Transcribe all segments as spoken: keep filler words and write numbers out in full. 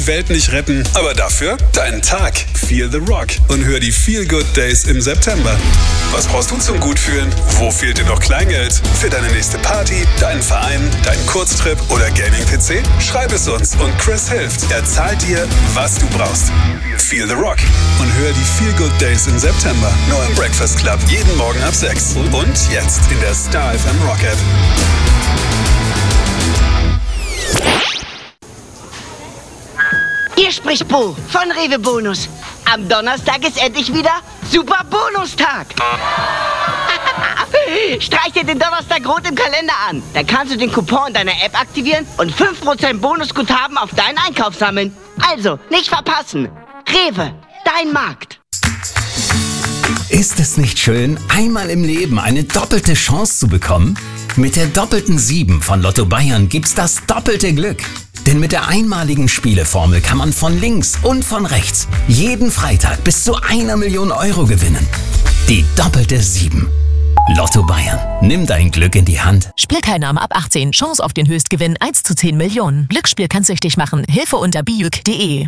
Welt nicht retten, aber dafür deinen Tag. Feel the Rock und hör die Feel Good Days im September. Was brauchst du zum Gutfühlen? Wo fehlt dir noch Kleingeld? Für deine nächste Party, deinen Verein, deinen Kurztrip oder Gaming-P C? Schreib es uns und Chris hilft. Er zahlt dir, was du brauchst. Feel the Rock und hör die Feel Good Days im September. Nur im Breakfast Club. Jeden Morgen ab sechs. Und jetzt in der Star F M Rock App. Hier spricht Bo von Rewe Bonus. Am Donnerstag ist endlich wieder Super Bonustag. Streich dir den Donnerstag rot im Kalender an. Dann kannst du den Coupon in deiner App aktivieren und fünf Prozent Bonusguthaben auf deinen Einkauf sammeln. Also, nicht verpassen. Rewe, dein Markt. Ist es nicht schön, einmal im Leben eine doppelte Chance zu bekommen? Mit der doppelten sieben von Lotto Bayern gibt's das doppelte Glück. Denn mit der einmaligen Spieleformel kann man von links und von rechts jeden Freitag bis zu einer Million Euro gewinnen. Die doppelte sieben. Lotto Bayern. Nimm dein Glück in die Hand. Spielteilnahme ab achtzehn. Chance auf den Höchstgewinn eins zu zehn Millionen. Glücksspiel kann süchtig machen. Hilfe unter bijuk punkt de.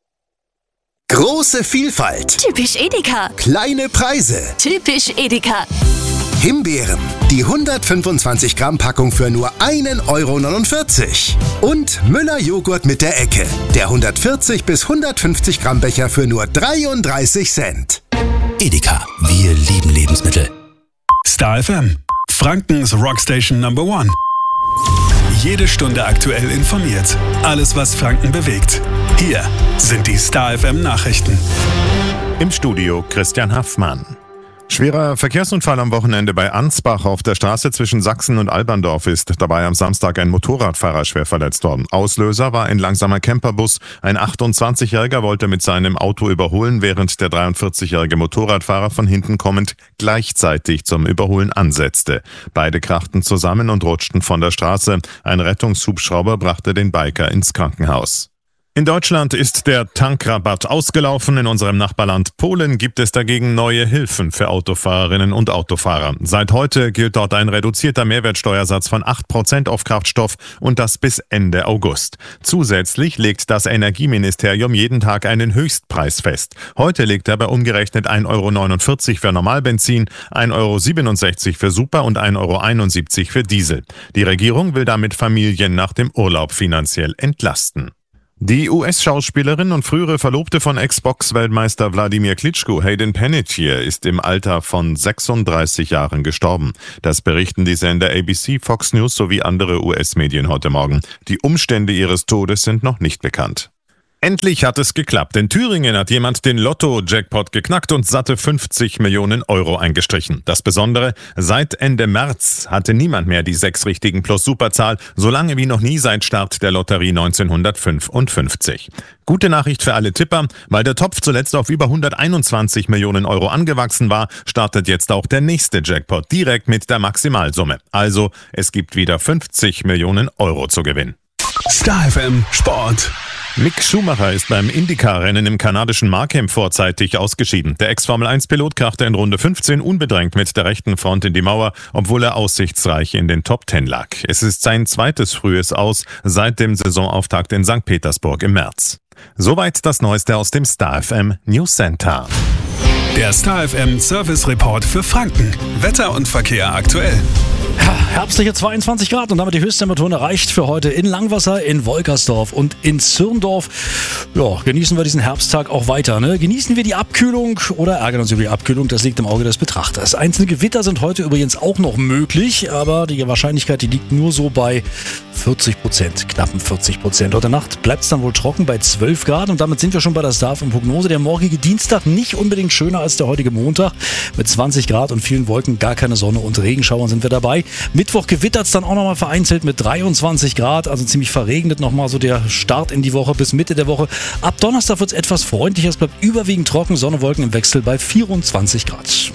Große Vielfalt. Typisch Edeka. Kleine Preise. Typisch Edeka. Himbeeren. Die hundertfünfundzwanzig Gramm Packung für nur einen Euro neunundvierzig. Und Müller Joghurt mit der Ecke. Der hundertvierzig bis hundertfünfzig Gramm Becher für nur dreiunddreißig Cent. Edeka. Wir lieben Lebensmittel. Star F M. Frankens Rockstation Number One. Jede Stunde aktuell informiert. Alles, was Franken bewegt. Hier sind die Star F M Nachrichten. Im Studio Christian Haffmann. Schwerer Verkehrsunfall am Wochenende bei Ansbach auf der Straße zwischen Sachsen und Alberndorf ist dabei am Samstag ein Motorradfahrer schwer verletzt worden. Auslöser war ein langsamer Camperbus. Ein achtundzwanzigjähriger wollte mit seinem Auto überholen, während der dreiundvierzigjährige Motorradfahrer von hinten kommend gleichzeitig zum Überholen ansetzte. Beide krachten zusammen und rutschten von der Straße. Ein Rettungshubschrauber brachte den Biker ins Krankenhaus. In Deutschland ist der Tankrabatt ausgelaufen. In unserem Nachbarland Polen gibt es dagegen neue Hilfen für Autofahrerinnen und Autofahrer. Seit heute gilt dort ein reduzierter Mehrwertsteuersatz von acht Prozent auf Kraftstoff und das bis Ende August. Zusätzlich legt das Energieministerium jeden Tag einen Höchstpreis fest. Heute liegt er bei umgerechnet ein Euro neunundvierzig für Normalbenzin, ein Euro siebenundsechzig für Super und ein Euro einundsiebzig für Diesel. Die Regierung will damit Familien nach dem Urlaub finanziell entlasten. Die U S-Schauspielerin und frühere Verlobte von Ex-Box-Weltmeister Wladimir Klitschko, Hayden Panettiere, ist im Alter von sechsunddreißig Jahren gestorben. Das berichten die Sender A B C, Fox News sowie andere U S-Medien heute Morgen. Die Umstände ihres Todes sind noch nicht bekannt. Endlich hat es geklappt. In Thüringen hat jemand den Lotto-Jackpot geknackt und satte fünfzig Millionen Euro eingestrichen. Das Besondere, seit Ende März hatte niemand mehr die sechs richtigen plus Superzahl, so lange wie noch nie seit Start der Lotterie neunzehnhundertfünfundfünfzig. Gute Nachricht für alle Tipper, weil der Topf zuletzt auf über hunderteinundzwanzig Millionen Euro angewachsen war, startet jetzt auch der nächste Jackpot direkt mit der Maximalsumme. Also, es gibt wieder fünfzig Millionen Euro zu gewinnen. Star F M Sport. Mick Schumacher ist beim IndyCar-Rennen im kanadischen Markham vorzeitig ausgeschieden. Der Ex-Formel eins Pilot krachte in Runde fünfzehn unbedrängt mit der rechten Front in die Mauer, obwohl er aussichtsreich in den Top Ten lag. Es ist sein zweites frühes Aus seit dem Saisonauftakt in Sankt Petersburg im März. Soweit das Neueste aus dem Star F M News Center. Der Star F M Service Report für Franken. Wetter und Verkehr aktuell. Ja, herbstliche zweiundzwanzig Grad und damit die Höchsttemperatur erreicht für heute in Langwasser, in Wolkersdorf und in Zirndorf. Ja, genießen wir diesen Herbsttag auch weiter. Ne? Genießen wir die Abkühlung oder ärgern uns über die Abkühlung, das liegt im Auge des Betrachters. Einzelne Gewitter sind heute übrigens auch noch möglich, aber die Wahrscheinlichkeit, die liegt nur so bei vierzig Prozent, knappen vierzig Prozent. Heute Nacht bleibt es dann wohl trocken bei zwölf Grad und damit sind wir schon bei der Star F M Prognose. Der morgige Dienstag nicht unbedingt schöner als der heutige Montag mit zwanzig Grad und vielen Wolken, gar keine Sonne und Regenschauern sind wir dabei. Mittwoch gewittert es dann auch nochmal vereinzelt mit dreiundzwanzig Grad, also ziemlich verregnet nochmal so der Start in die Woche bis Mitte der Woche. Ab Donnerstag wird es etwas freundlicher, es bleibt überwiegend trocken, Sonne, Wolken im Wechsel bei vierundzwanzig Grad.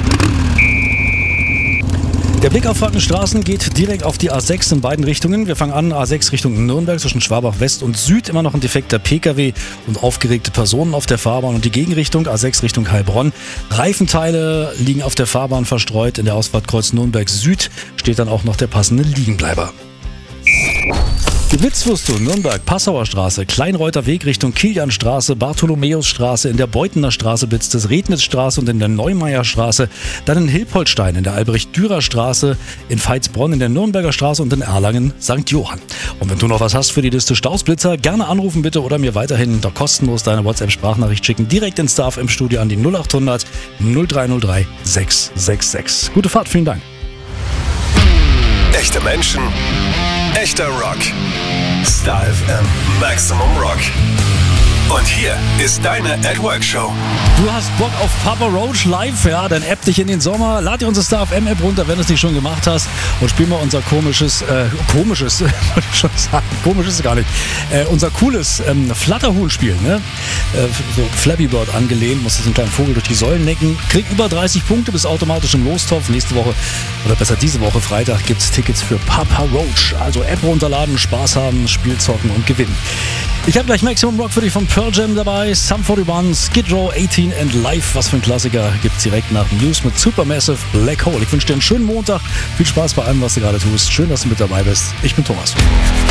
Der Blick auf Frankenstraßen geht direkt auf die A sechs in beiden Richtungen. Wir fangen an, A sechs Richtung Nürnberg zwischen Schwabach West und Süd. Immer noch ein defekter P K W und aufgeregte Personen auf der Fahrbahn. Und die Gegenrichtung A sechs Richtung Heilbronn. Reifenteile liegen auf der Fahrbahn verstreut. In der Ausfahrt Kreuz Nürnberg Süd steht dann auch noch der passende Liegenbleiber. Witz wirst du, Nürnberg, Passauer Straße, Kleinreuther Weg Richtung Kilianstraße, Bartholomäusstraße, in der Beutener Straße blitzt es, Rednitzstraße und in der Neumeierstraße, dann in Hilpoltstein, in der Albrecht-Dürer-Straße, in Veitsbronn, in der Nürnberger Straße und in Erlangen Sankt Johann. Und wenn du noch was hast für die Liste Stausblitzer, gerne anrufen bitte oder mir weiterhin da kostenlos deine WhatsApp-Sprachnachricht schicken, direkt ins Staff im Studio an die null acht hundert null drei null drei sechs sechs sechs. Gute Fahrt, vielen Dank. Echte Menschen, echter Rock. Star F M Maximum Rock. Und hier ist deine At Work Show. Du hast Bock auf Papa Roach live? Ja, dann app dich in den Sommer. Lad dir unsere Star F M App runter, wenn du es nicht schon gemacht hast. Und spiel mal unser komisches, äh, komisches, wollte ich schon sagen, komisch ist es gar nicht, äh, unser cooles ähm, Flatterhuhn-Spiel, ne? Äh, so Flappy Bird angelehnt, musst du einen kleinen Vogel durch die Säulen necken. Krieg über dreißig Punkte, bist automatisch im Lostopf. Nächste Woche, oder besser diese Woche, Freitag, gibt es Tickets für Papa Roach. Also App runterladen, Spaß haben, Spiel zocken und gewinnen. Ich habe gleich Maximum Rock für dich von Pearl Jam dabei, Sum einundvierzig, Skid Row, achtzehn and Live. Was für ein Klassiker gibt's direkt nach dem News mit Supermassive Black Hole. Ich wünsche dir einen schönen Montag, viel Spaß bei allem, was du gerade tust. Schön, dass du mit dabei bist. Ich bin Thomas.